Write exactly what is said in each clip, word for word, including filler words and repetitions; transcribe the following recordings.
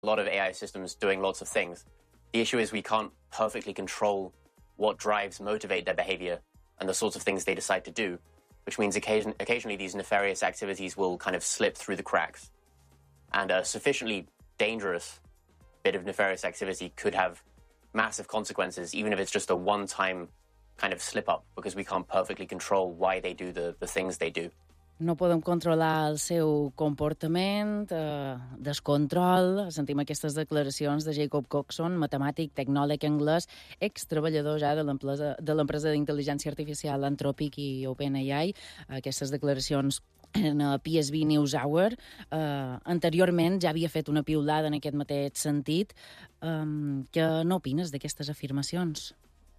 lot of A I systems doing lots of things. The issue is we can't perfectly control what drives motivate their behavior and the sorts of things they decide to do, which means occasion- occasionally these nefarious activities will kind of slip through the cracks. And a sufficiently dangerous bit of nefarious activity could have massive consequences, even if it's just a one-time kind of slip-up, because we can't perfectly control why they do the, the things they do. No podem controlar el seu comportament, eh, descontrol. Sentim aquestes declaracions de Jacob Coxon, matemàtic, tecnòleg anglès, ex-treballador ja de l'empresa de l'empresa d'intel·ligència artificial Anthropic i OpenAI. Aquestes declaracions en P S B NewsHour. Eh, anteriorment ja havia fet una piulada en aquest mateix sentit. Eh, què n'opines d'aquestes afirmacions?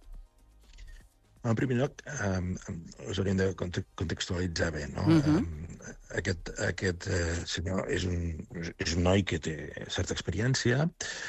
En primer lloc, um, us hauríem de contextualitzar bé, no? Uh-huh. um, aquest aquest uh, senyor és un, és un noi que té certa experiència,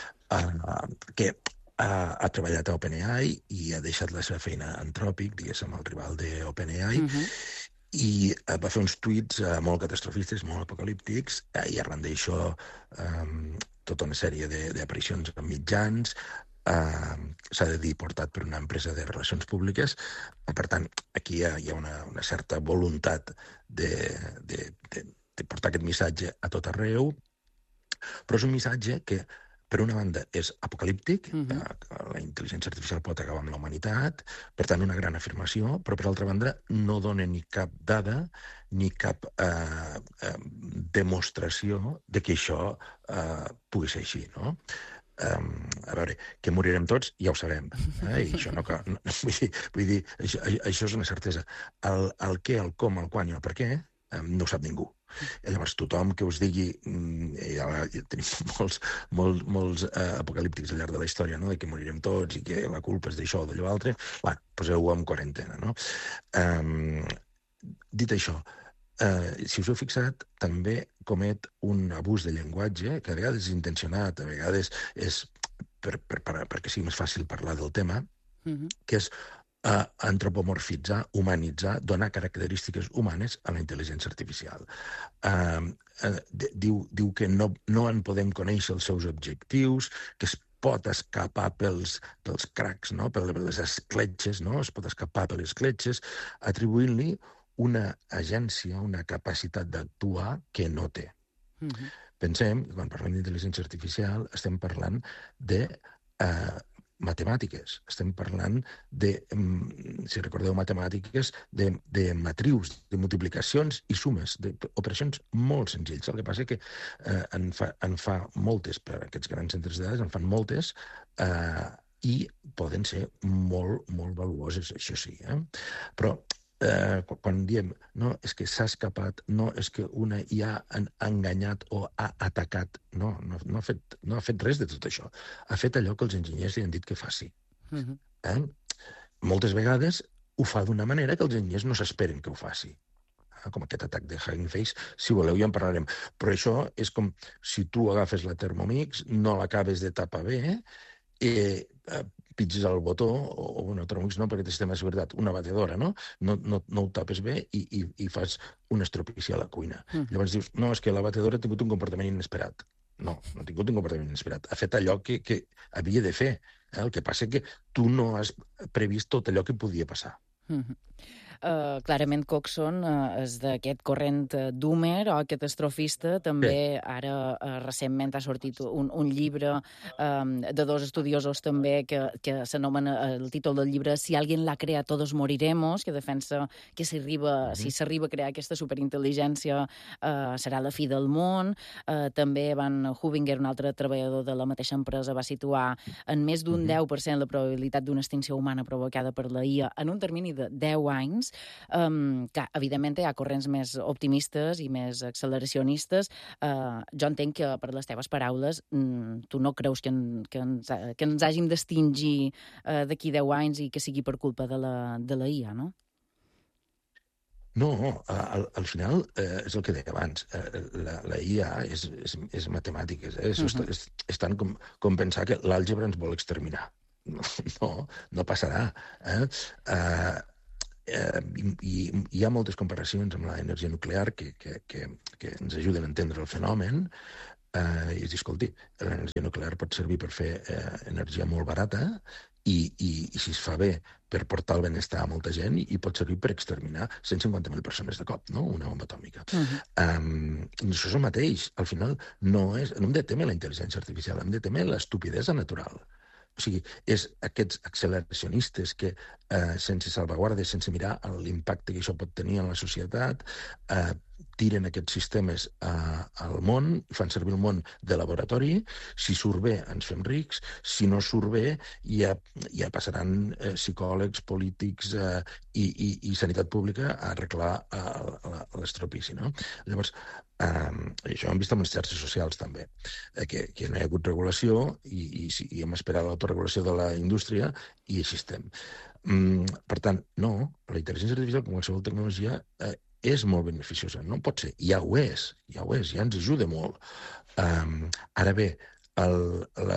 uh, que ha, ha treballat a OpenAI i ha deixat la seva feina a Anthropic, diguéssim, el rival d'OpenAI, uh-huh. i uh, va fer uns tuits uh, molt catastrofistes, molt apocalíptics, uh, i arran d'això um, tota una sèrie d'aparicions en mitjans. Uh, s'ha de dir portat per una empresa de relacions públiques. Per tant, aquí hi ha, hi ha una, una certa voluntat de, de, de, de portar aquest missatge a tot arreu, però és un missatge que, per una banda, és apocalíptic, uh-huh. uh, la intel·ligència artificial pot acabar amb la humanitat, per tant, una gran afirmació, però, per altra banda, no dona ni cap dada ni cap uh, uh, demostració de que això uh, pugui ser així, no? Um, a veure, que morirem tots, ja ho sabem. Eh? I això no, no, vull dir, vull dir això, això és una certesa. El, el què, el com, el quan i el per què um, no ho sap ningú. I llavors tothom que us digui, ja, ja tenim molts, molts, molts uh, apocalíptics al llarg de la història, no? De que morirem tots i que la culpa és d'això o d'allò altre, bueno, poseu-ho en quarantena, no? Um, dit això, Uh, si us heu fixat, també comet un abús de llenguatge, que a vegades és intencionat, a vegades és per, per, per, perquè sigui més fàcil parlar del tema, uh-huh. que és uh, antropomorfitzar, humanitzar, donar característiques humanes a la intel·ligència artificial. Uh, uh, diu, diu que no, no en podem conèixer els seus objectius, que es pot escapar pels, pels cracs, no? per les escletxes, no? Es pot escapar per les escletxes, atribuint-li una agència, una capacitat d'actuar que no té. Uh-huh. Pensem, quan parlem d'intel·ligència artificial, estem parlant de uh, matemàtiques, estem parlant de, um, si recordeu matemàtiques, de, de matrius, de multiplicacions i sumes, d'operacions molt senzilles. El que passa és que uh, en, fa, en fa moltes, per aquests grans centres de dades, en fan moltes, uh, i poden ser molt, molt valuoses, això sí. Eh? Però Uh, quan diem, no, és que s'ha escapat, no, és que una I A ha enganyat o ha atacat, no, no, no, ha fet, no ha fet res de tot això. Ha fet allò que els enginyers li han dit que faci. Uh-huh. Eh? Moltes vegades ho fa d'una manera que els enginyers no s'esperen que ho faci. Eh? Com aquest atac de Hugging Face, si voleu ja en parlarem. Però això és com si tu agafes la Thermomix, no l'acabes de tapar bé, i eh, pitges el botó, o una Thermomix no, perquè té sistema de seguretat, una batedora, no? No, no, no ho tapes bé i, i, i fas un estropici a la cuina. Mm. Llavors dius, no, és que la batedora ha tingut un comportament inesperat. No, no ha tingut un comportament inesperat. Ha fet allò que, que havia de fer. Eh? El que passa és que tu no has previst tot allò que podia passar. Mm-hmm. Uh, clarament Coxon uh, és d'aquest corrent uh, doomer o catastrofista. També sí. Ara uh, recentment ha sortit un, un llibre um, de dos estudiosos també que, que s'anomena, el títol del llibre Si alguien la crea todos moriremos, que defensa que si arriba, uh-huh. si s'arriba a crear aquesta superintel·ligència uh, serà la fi del món. Uh, també Van Hubinger, un altre treballador de la mateixa empresa, va situar en més d'un uh-huh. deu per cent la probabilitat d'una extinció humana provocada per la I A en un termini de deu anys. Um, que, evidentment, hi ha corrents més optimistes i més acceleracionistes. Uh, jo entenc que, per les teves paraules, mm, tu no creus que, en, que, ens, que ens hàgim d'extingir uh, d'aquí deu anys i que sigui per culpa de la, de la I A, no? No, al, al final eh, és el que deia abans. Eh, la, la I A és, és, és matemàtiques. Eh? És, uh-huh. és, és tant com, com pensar que l'àlgebra ens vol exterminar. No, no, no passarà. Eh? Eh, Eh, i, i hi ha moltes comparacions amb l'energia nuclear que, que, que, que ens ajuden a entendre el fenomen. eh, i és dir, escolti, l'energia nuclear pot servir per fer eh, energia molt barata i, i, i si es fa bé per portar el benestar a molta gent i pot servir per exterminar cent cinquanta mil persones de cop, no? Una bomba atòmica. Uh-huh. um, això és el mateix. Al final no, és, no hem de temer la intel·ligència artificial, hem de temer l'estupidesa natural. O sigui, és aquests acceleracionistes que, eh, sense salvaguardes, sense mirar l'impacte que això pot tenir en la societat, eh, tiren aquests sistemes eh, al món, fan servir el món de laboratori. Si surt bé, ens fem rics. Si no surt bé, ja, ja passaran eh, psicòlegs, polítics eh, i, i, i sanitat pública a arreglar eh, l'estropici, no? Llavors, Um, això ho hem vist amb les xarxes socials també, eh, que, que no hi ha hagut regulació i, i, i hem esperat l'autoregulació de la indústria i així estem. Um, per tant, no, la intel·ligència artificial, com qualsevol tecnologia, eh, és molt beneficiosa. No pot ser, ja ho és, ja ho és, ja ens ajuda molt. Um, ara bé, el, la,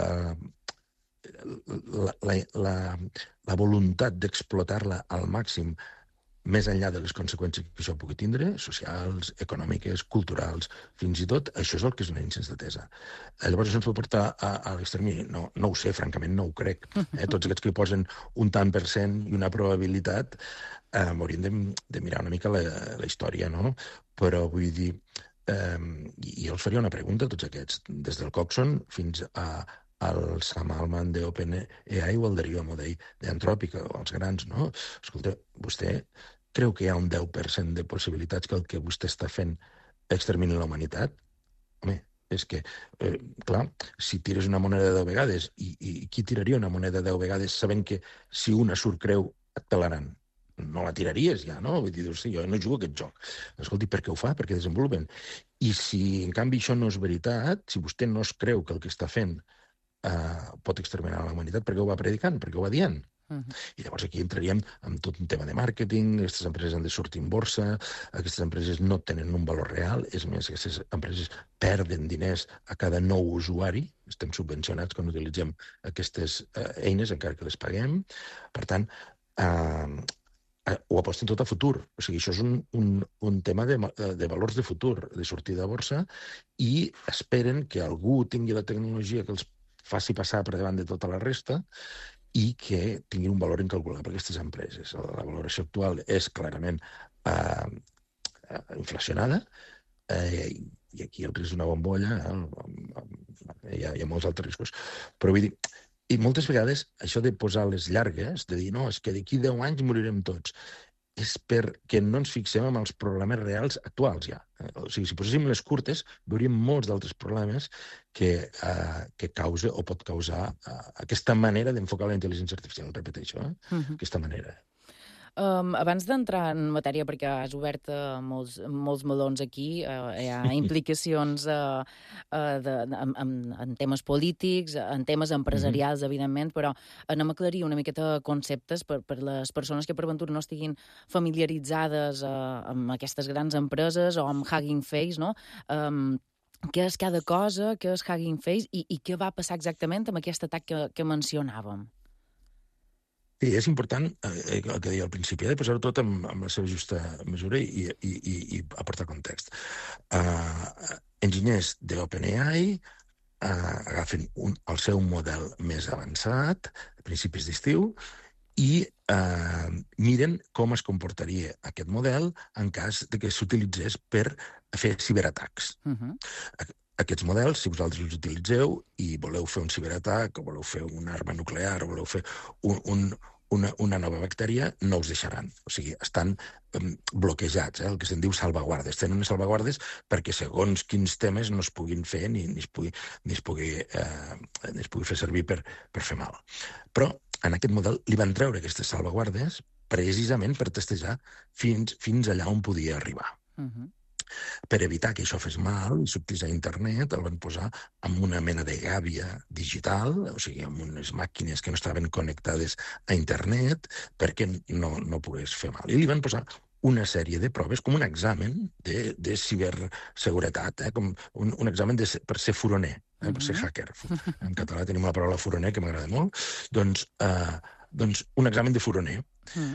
la, la, la, la voluntat d'explotar-la al màxim més enllà de les conseqüències que això pugui tindre, socials, econòmiques, culturals, fins i tot, això és el que és una insensatesa. Llavors, això ens pot portar a, a l'extremi? No, no ho sé, francament, no ho crec. Eh? Tots aquests que hi posen un tant per cent i una probabilitat, eh, haurien de, de mirar una mica la, la història, no? Però vull dir, eh, jo els faria una pregunta a tots aquests, des del Coxon fins a el Sam Altman d'OpenAI o el Darío Amodei d'Anthropic, els grans, no? Escolta, vostè creu que hi ha un deu per cent de possibilitats que el que vostè està fent extermini la humanitat? Home, és que, eh, clar, si tires una moneda deu vegades, i, i qui tiraria una moneda deu vegades sabent que si una surt creu et pelaran? No la tiraries ja, no? Vull dir, sí, jo no jugo a aquest joc. Escolti, per què ho fa? Per què desenvolupen? I si, en canvi, això no és veritat, si vostè no es creu que el que està fent Uh, pot exterminar la humanitat, perquè ho va predicant, perquè ho va dient. Uh-huh. I llavors aquí entraríem en tot un tema de màrqueting, aquestes empreses han de sortir en borsa, aquestes empreses no tenen un valor real, és més, aquestes empreses perden diners a cada nou usuari, estem subvencionats quan utilitzem aquestes uh, eines, encara que les paguem. Per tant, uh, uh, ho aposten tot a futur. O sigui, això és un, un, un tema de, de valors de futur, de sortida a borsa, i esperen que algú tingui la tecnologia que els faci passar per davant de tota la resta i que tinguin un valor incalculable aquestes empreses. La valoració actual és clarament eh, inflacionada eh, i aquí el risc d'una bombolla, eh, hi, ha, hi ha molts altres riscos. Però vull dir, i moltes vegades això de posar les llargues, de dir no, és que d'aquí deu anys morirem tots, és perquè no ens fixem en els problemes reals actuals ja. O sigui, si poséssim les curtes, veuríem molts d'altres problemes que, uh, que causa o pot causar uh, aquesta manera d'enfocar la intel·ligència artificial, repeteixo, eh? Uh-huh. Aquesta manera. Um, abans d'entrar en matèria, perquè has obert uh, molts, molts melons aquí, uh, hi ha implicacions uh, uh, de, de, en, en temes polítics, en temes empresarials, mm-hmm. evidentment, però anem a aclarir una miqueta conceptes per, per les persones que per ventura no estiguin familiaritzades uh, amb aquestes grans empreses o amb Hugging Face, no? Um, què és cada cosa, què és Hugging Face i, i què va passar exactament amb aquest atac que, que mencionàvem? Sí, és important, eh, el que deia al principi, eh, de posar-ho tot amb, amb la seva justa mesura i, i, i, i aportar context. Uh, enginyers d'OpenAI uh, agafen un, el seu model més avançat, a principis d'estiu, i uh, miren com es comportaria aquest model en cas de que s'utilitzés per fer ciberatacs. Uh-huh. Aquests models, si vosaltres els utilitzeu i voleu fer un ciberatac, o voleu fer una arma nuclear, o voleu fer un, un, una, una nova bactèria, no us deixaran. O sigui, estan um, bloquejats, eh? El que se'n diu salvaguardes. Tenen unes salvaguardes perquè segons quins temes no es puguin fer ni, ni, es, pugui, ni, es, pugui, eh, ni es pugui fer servir per, per fer mal. Però en aquest model li van treure aquestes salvaguardes precisament per testejar fins, fins allà on podia arribar. Uh-huh. Per evitar que això fes mal i sortís a internet, el van posar amb una mena de gàbia digital, o sigui, amb unes màquines que no estaven connectades a internet perquè no, no pogués fer mal. I li van posar una sèrie de proves, com un examen de, de ciberseguretat, eh? Com un, un examen de, per ser furoner, eh? Per ser hacker. En català tenim la paraula furoner, que m'agrada molt. Doncs, eh, doncs un examen de furoner. Mm.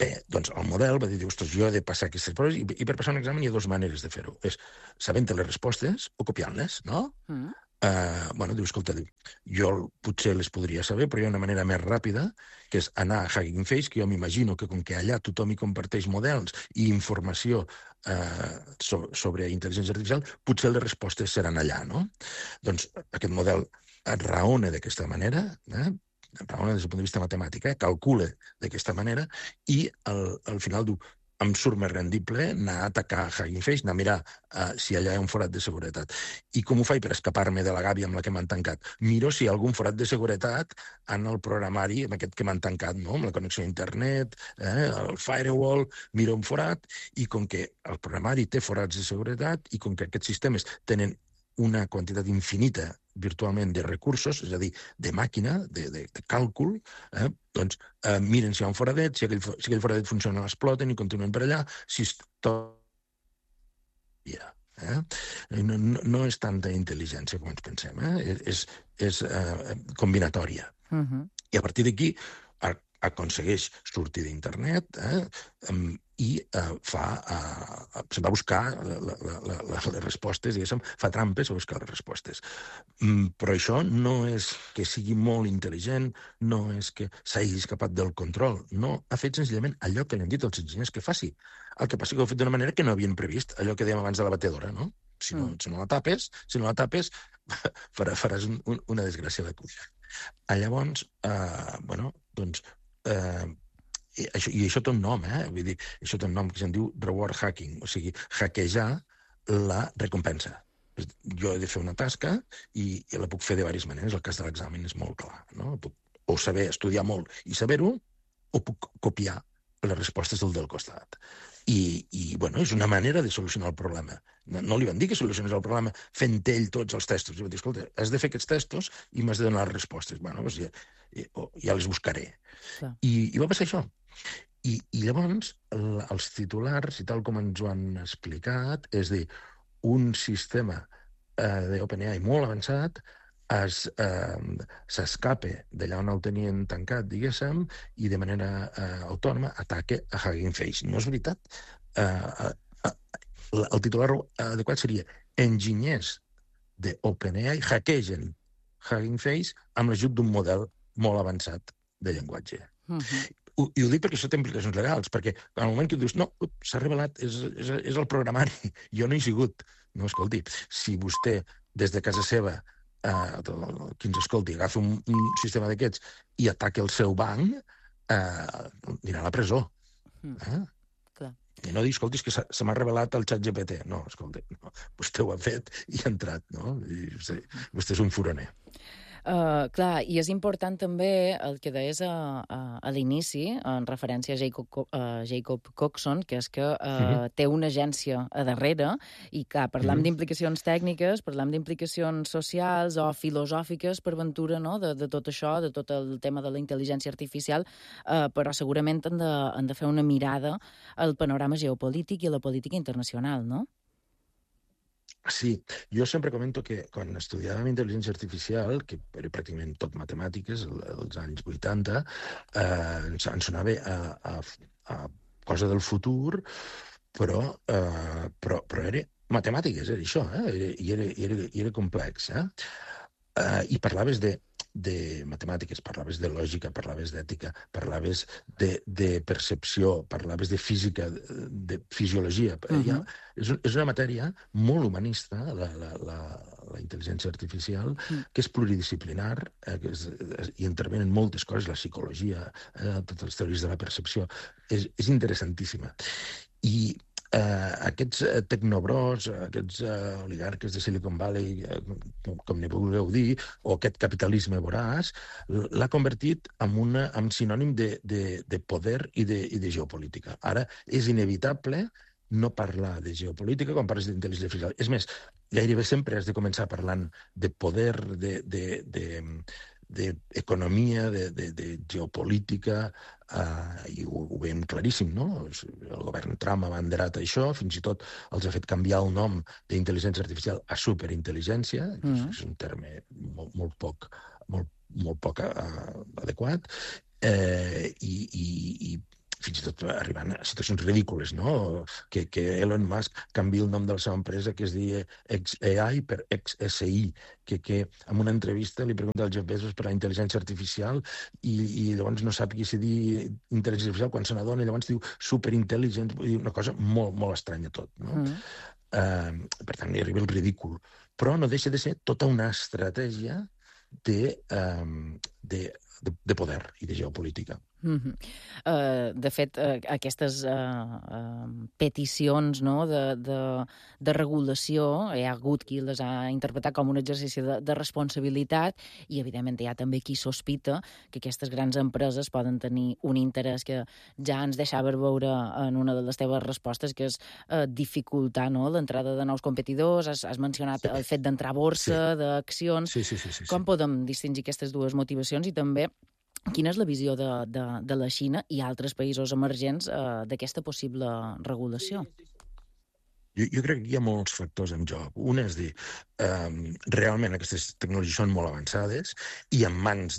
Bé, doncs el model va dir, ostres, jo he de passar aquestes proves, i, i per passar un examen hi ha dues maneres de fer-ho. És sabent-te les respostes o copiant-les, no? Mm. Uh, bueno, diu, escolta, diu, jo potser les podria saber, però hi ha una manera més ràpida, que és anar a Hugging Face, que jo m'imagino que com que allà tothom hi comparteix models i informació uh, so, sobre intel·ligència artificial, potser les respostes seran allà, no? Doncs aquest model et raona d'aquesta manera, eh? raona des del punt de vista matemàtic, eh? calcula d'aquesta manera, i al, al final diu, em surt més rendible anar a atacar Hugging Face, anar a mirar uh, si allà hi ha un forat de seguretat. I com ho faig per escapar-me de la gàbia amb la que m'han tancat? Miro si hi ha algun forat de seguretat en el programari, amb aquest que m'han tancat, no? Amb la connexió a internet, eh? el firewall, miro un forat, i com que el programari té forats de seguretat, i com que aquests sistemes tenen una quantitat infinita virtualment de recursos, és a dir, de màquina, de, de, de càlcul, eh? doncs eh, miren si hi ha un foradet, si aquell, si aquell foradet funciona, l'exploten i continuen per allà, si es tot... Yeah. Eh? No, no, no és tanta intel·ligència com ens pensem, eh? és, és eh, combinatòria. Uh-huh. I a partir d'aquí aconsegueix sortir d'internet eh, i eh, fa, eh, se'n va a buscar la, la, la, les respostes, diguéssim, fa trampes a buscar les respostes. Mm, però això no és que sigui molt intel·ligent, no és que s'hagi escapat del control, no, ha fet senzillament allò que li han dit els enginyers que faci. El que passa que ho ha fet d'una manera que no havien previst, allò que dèiem abans de la batedora, no? Si no, mm. si no la tapes, si no la tapes, faràs un, un, una desgràcia de cuina. Llavors, eh, bueno, doncs, Uh, i, això, i això té un nom, eh? Vull dir, això té un nom que se'n diu reward hacking, o sigui, hackejar la recompensa. Jo he de fer una tasca i, i la puc fer de diverses maneres. El cas de l'examen és molt clar, no? Puc o saber estudiar molt i saber-ho, o puc copiar les respostes del del costat. I, i bueno, és una manera de solucionar el problema. No, no li van dir que solucionés el problema fent ell tots els testos. I van dir, escolta, has de fer aquests testos i m'has de donar les respostes. Bueno, doncs ja, ja les buscaré. Clar. I, I va passar això. I, i llavors, el, els titulars, i tal com ens ho han explicat, és dir, un sistema eh, d'OpenAI molt avançat s'escape eh, d'allà on el tenien tancat, diguéssim, i de manera eh, autònoma ataque a Hugging Face. No és veritat. Eh, eh, el titular adequat seria enginyers d'OpenAI hackegen Hugging Face amb l'ajut d'un model molt avançat de llenguatge. Uh-huh. I, I ho dic perquè això té implicacions legals, perquè en el moment que dius, no, s'ha revelat, és, és, és el programari, jo no he sigut. No, escolti, si vostè des de casa seva, eh, qui ens escolti, agafa un, un sistema d'aquests i ataca el seu banc, eh, anirà a la presó. Uh-huh. Eh? Clar. I no dir, escolti, és que se m'ha revelat el xat G P T. No, escolti, no, vostè ho ha fet i ha entrat, no? I vostè, vostè és un furoner. Uh, clar, i és important també el que deies a, a, a l'inici, en referència a Jacob, uh, Jacob Coxon, que és que uh, mm-hmm. té una agència a darrere, i que parlam mm-hmm. d'implicacions tècniques, parlam d'implicacions socials o filosòfiques, per ventura, no?, de, de tot això, de tot el tema de la intel·ligència artificial, uh, però segurament han de, han de fer una mirada al panorama geopolític i a la política internacional, no? Sí, jo sempre comento que quan estudiàvem intel·ligència artificial, que era pràcticament tot matemàtiques, als anys vuitanta, eh, ens, ens sonava a, a, a cosa del futur, però, eh, però, però era matemàtiques, era això, eh? I, era, i, era, i era complex. Eh? Eh, I parlaves de de matemàtiques, parlaves de lògica, parlaves d'ètica, parlaves de, de percepció, parlaves de física, de, de fisiologia. Uh-huh. Ja, és, és una matèria molt humanista, la, la, la, la intel·ligència artificial, uh-huh. que és pluridisciplinar, eh, que és, hi intervenen moltes coses, la psicologia, eh, totes les teories de la percepció. És, és interessantíssima. I Uh, aquests uh, tecnobros, uh, aquests uh, oligarques de Silicon Valley, uh, com, com n'hi vulgueu dir, o aquest capitalisme voraç, l'ha convertit en, una, en sinònim de, de, de poder i de, i de geopolítica. Ara és inevitable no parlar de geopolítica quan parles d'intel·ligència artificial. És més, gairebé sempre has de començar parlant de poder, de, de, de, d'economia, de, de, de geopolítica, eh, i ho, ho veiem claríssim, no? El govern Trump ha abanderat això, fins i tot els ha fet canviar el nom d'intel·ligència artificial a superintel·ligència, mm. és un terme molt, molt poc, molt, molt poc uh, adequat, eh, i, i, i fins i tot arribant a situacions ridícules, no? Que, que Elon Musk canvi el nom de la seva empresa, que es diu X A I per X S I, que, que en una entrevista li pregunta al Jeff Bezos per la intel·ligència artificial i, i llavors no sap qui se dir intel·ligència artificial quan se n'adona i llavors diu superintel·ligent, una cosa molt, molt estranya tot, no? Mm. Uh, per tant, hi arriba el ridícul. Però no deixa de ser tota una estratègia de, um, de, de, de poder i de geopolítica. Mm-hmm. uh, de fet, uh, aquestes uh, uh, peticions, no, de, de, de regulació, hi ha hagut qui les ha interpretat com un exercici de, de responsabilitat i, evidentment, hi ha també qui sospita que aquestes grans empreses poden tenir un interès que ja ens deixava veure en una de les teves respostes, que és uh, dificultar, no, l'entrada de nous competidors. Has, has mencionat sí. el fet d'entrar a borsa, sí. d'accions. Sí, sí, sí, sí, sí. Com podem distingir aquestes dues motivacions i també quina és la visió de, de, de la Xina i altres països emergents eh, d'aquesta possible regulació? Jo, jo crec que hi ha molts factors en joc. Un és dir, um, realment aquestes tecnologies són molt avançades i en mans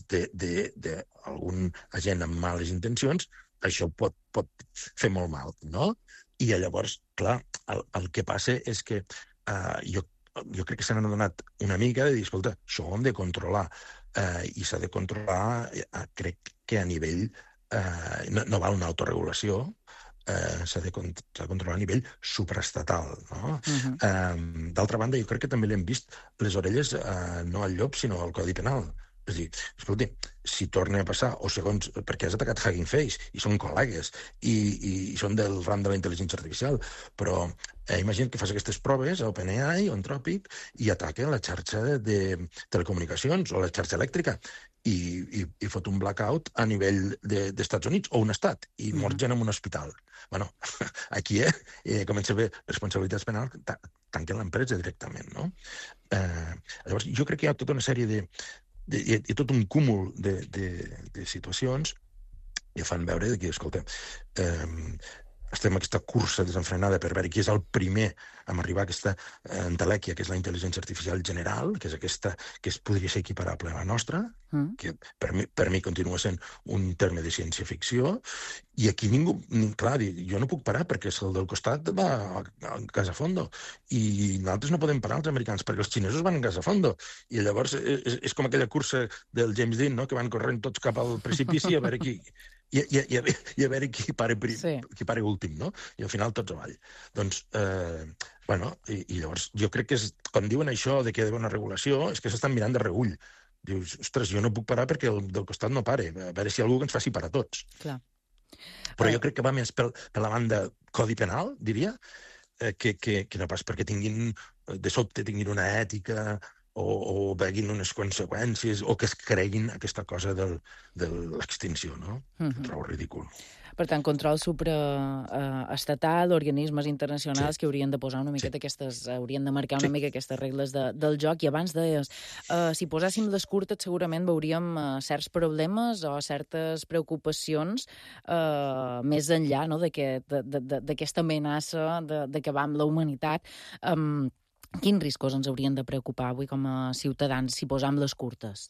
d'algun agent amb males intencions això pot, pot fer molt mal, no? I llavors, clar, el, el que passa és que uh, jo, jo crec que s'han adonat una mica de dir, escolta, això ho hem de controlar. Uh, i s'ha de controlar, uh, crec que a nivell, uh, no, no val una autoregulació, uh, s'ha de, de controlar a nivell supraestatal, no? Uh-huh. uh, D'altra banda, jo crec que també l'hem vist les orelles uh, no al llop, sinó al Codi Penal. És a dir, escolti, si torna a passar, o segons, perquè has atacat Hugging Face, i són col·legues, i, i, i són del ram de la intel·ligència artificial, però eh, imagina't que fas aquestes proves a OpenAI o Anthropic i ataquen la xarxa de, de telecomunicacions o la xarxa elèctrica i, i, i fot un blackout a nivell d'Estats de, Units o un estat, i mm. mor gent en un hospital. Bueno, aquí eh, eh, comença a haver responsabilitats penals, ta tanquen l'empresa directament, no? Eh, llavors, jo crec que hi ha tota una sèrie de De, i, i tot un cúmul de, de, de situacions que fan veure que, escolta, eh, estem en aquesta cursa desenfrenada per veure qui és el primer a arribar a aquesta eh, entelèquia, que és la intel·ligència artificial general, que és aquesta que es podria ser equiparable a la nostra, mm. que per mi, per mi continua sent un terme de ciència-ficció, i aquí ningú, ni, clar, jo no puc parar perquè el del costat va a, a casa fondo, i nosaltres no podem parar els americans perquè els xinesos van a casa fondo, i llavors és, és com aquella cursa del James Dean, no?, que van corrent tots cap al precipici a veure qui... I, i, i, a, i a veure qui pare, prim, sí. qui pare últim, no? I al final tots avall. Doncs, eh, bueno, i, i llavors jo crec que és, quan diuen això de que hi ha d'haver una regulació, és que s'estan mirant de reüll. Dius, ostres, jo no puc parar perquè el del costat no pare. A veure si algú ens faci parar tots. Clar. Però jo crec que va més per, per la banda codi penal, diria, eh, que, que, que no pas perquè tinguin, de sobte tinguin una ètica... o, o veguin unes conseqüències, o que es creguin aquesta cosa del, de l'extinció, no? Mm-hmm. Ho trobo ridícul. Per tant, control supraestatal, eh, organismes internacionals sí. que haurien de posar una miqueta sí. aquestes, haurien de marcar una sí. mica aquestes regles de, del joc. I abans deies, eh, si posàssim les curtes segurament veuríem eh, certs problemes o certes preocupacions eh, més enllà, no?, d'aquesta amenaça d'acabar amb la humanitat. Eh, Quins riscos ens haurien de preocupar avui com a ciutadans si posam les curtes?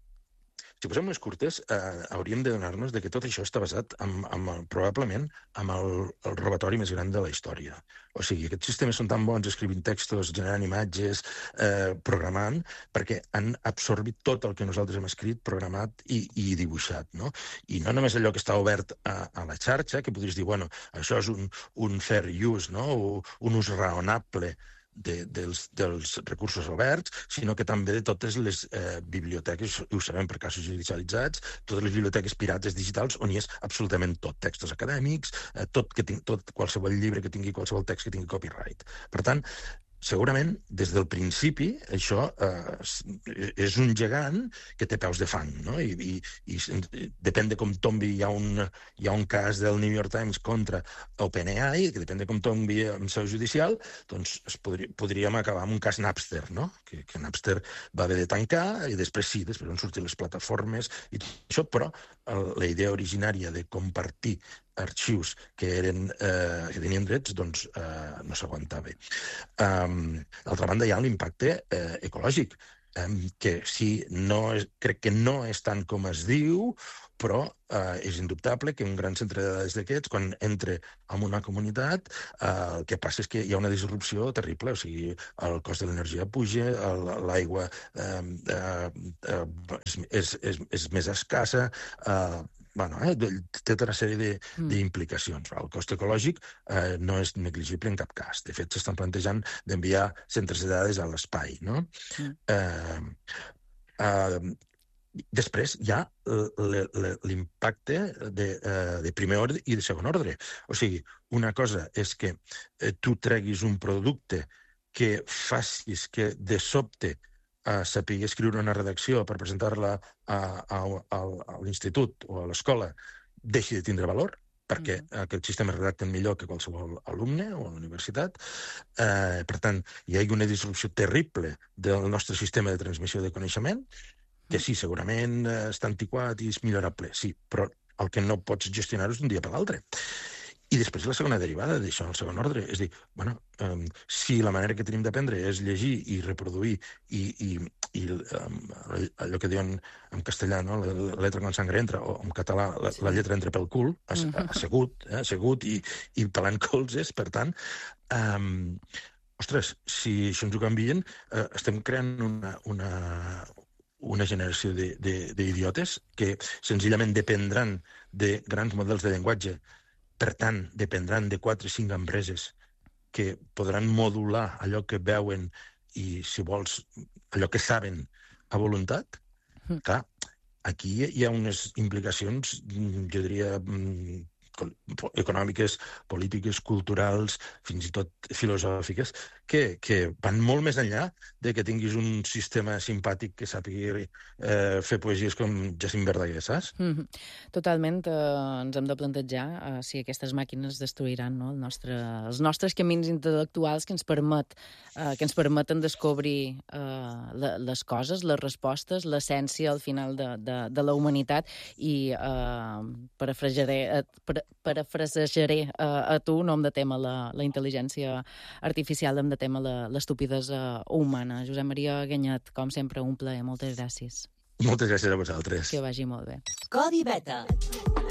Si posem les curtes, eh, hauríem de donar-nos de que tot això està basat en, en, probablement en el, el robatori més gran de la història. O sigui, aquests sistemes són tan bons escrivint textos, generant imatges, eh, programant, perquè han absorbit tot el que nosaltres hem escrit, programat i, i dibuixat, no? I no només allò que està obert a, a la xarxa, que podries dir, bueno, això és un, un fair use, no?, o un ús raonable De, dels, dels recursos oberts, sinó que també de totes les eh, biblioteques, ho sabem per casos judicialitzats, totes les biblioteques pirates digitals on hi és absolutament tot, textos acadèmics, eh, tot, que ting, tot qualsevol llibre que tingui qualsevol text que tingui copyright. Per tant, segurament, des del principi, això eh, és un gegant que té peus de fang, no? I, i, i depèn de com tombi, hi ha, un, hi ha un cas del New York Times contra OpenAI, que depèn de com tombi en seu judicial, doncs es podria, podríem acabar amb un cas Napster, no? Que, que Napster va haver de tancar, i després sí, després van sortir les plataformes i tot això, però el, la idea originària de compartir arxius que, eren, eh, que tenien drets, doncs eh, no s'aguantava. Um, D'altra banda, hi ha l'impacte eh, ecològic. eh, que sí, no és, crec que no és tant com es diu, però eh, és indubtable que un gran centre de dades d'aquests, quan entra en una comunitat, eh, el que passa és que hi ha una disrupció terrible, o sigui, el cost de l'energia puja, l'aigua eh, eh, eh, és, és, és més escassa, eh, bueno, eh, té tota una sèrie d'implicacions. El cost ecològic eh, no és negligible en cap cas. De fet, s'estan plantejant d'enviar centres de dades a l'espai, no? Mm. Eh, eh, Després hi ha l'impacte de, de primer ordre i de segon ordre. O sigui, una cosa és que tu treguis un producte que facis que de sobte eh, sapigui escriure una redacció per presentar-la a, a, a, a l'institut o a l'escola, deixi de tindre valor, perquè mm. aquest sistema redacten millor que qualsevol alumne o a la universitat. Eh, per tant, hi ha una disrupció terrible del nostre sistema de transmissió de coneixement, que sí, segurament està antiquat i és millorable, sí, però el que no pots gestionar és d'un dia per l'altre. I després la segona derivada d'això, el segon ordre, és dir, bueno, um, si la manera que tenim d'aprendre és llegir i reproduir i, i, i um, allò que diuen en castellà, no? La, la letra con sangre entra, o en català la, sí. la lletra entra pel cul, assegut, eh, assegut i, i pelant colzes, per tant, um, ostres, si això ens ho canvien, eh, estem creant una... una una generació d'idiotes que senzillament dependran de grans models de llenguatge, per tant, dependran de quatre o cinc empreses que podran modular allò que veuen i, si vols, allò que saben a voluntat. Mm. Clar, aquí hi ha unes implicacions, jo diria, econòmiques, polítiques, culturals, fins i tot filosòfiques, que, que van molt més enllà de que tinguis un sistema simpàtic que sàpigui eh, fer poesies com Jacint Verdaguer, saps? Mm-hmm. Totalment. Eh, ens hem de plantejar eh, si aquestes màquines destruiran, no? El nostre, els nostres camins intel·lectuals que ens, permet, eh, que ens permeten descobrir eh, les coses, les respostes, l'essència al final de, de, de la humanitat i eh, parafrasejaré, eh, per, parafrasejaré a, a tu, no em detema la, la intel·ligència artificial, em detema l'estupidesa humana. Josep Maria Ganyet, com sempre, un plaer. Moltes gràcies. Moltes gràcies a vosaltres. Que vagi molt bé. Codi Beta.